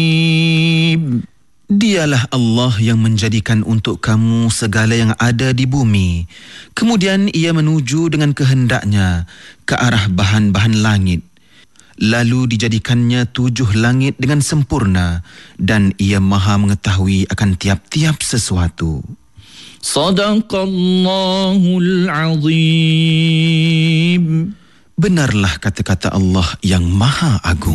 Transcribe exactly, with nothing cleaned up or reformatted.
Dialah Allah yang menjadikan untuk kamu segala yang ada di bumi. Kemudian ia menuju dengan kehendaknya ke arah bahan-bahan langit. Lalu dijadikannya tujuh langit dengan sempurna dan ia maha mengetahui akan tiap-tiap sesuatu. Sadaqallahul azim. Benarlah kata-kata Allah yang maha agung.